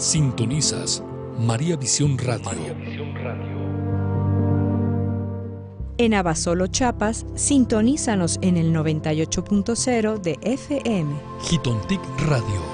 Sintonizas María Visión Radio. En Abasolo, Chiapas, sintonízanos en el 98.0 de FM. Jitontic Radio.